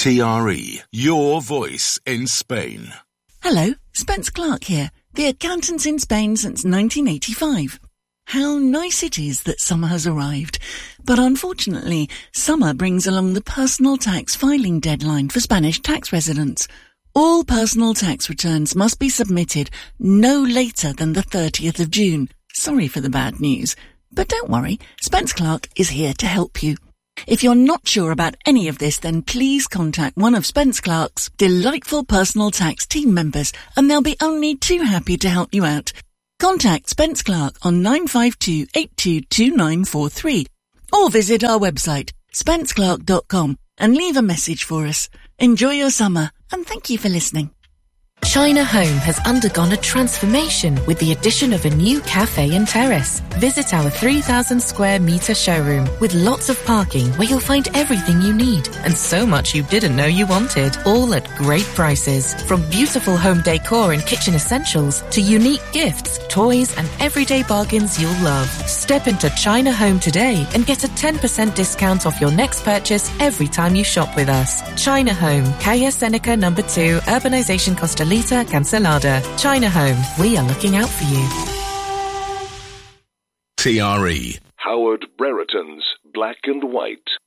TRE, your voice in Spain. Hello, Spence Clark here, the accountants in Spain since 1985. How nice it is that summer has arrived. But unfortunately, summer brings along the personal tax filing deadline for Spanish tax residents. All personal tax returns must be submitted no later than the 30th of June. Sorry for the bad news. But don't worry, Spence Clark is here to help you. If you're not sure about any of this, then please contact one of Spence Clark's delightful personal tax team members, and they'll be only too happy to help you out. Contact Spence Clark on 952-822943 or visit our website, spenceclark.com, and leave a message for us. Enjoy your summer, and thank you for listening. China Home has undergone a transformation with the addition of a new cafe and terrace. Visit our 3,000 square metre showroom with lots of parking where you'll find everything you need and so much you didn't know you wanted, all at great prices. From beautiful home decor and kitchen essentials to unique gifts, toys and everyday bargains you'll love. Step into China Home today and get a 10% discount off your next purchase every time you shop with us. China Home, Calle Seneca No. 2, Urbanization Costa Cancelada. China Home. We are looking out for you. TRE. Howard Brereton's Black and White.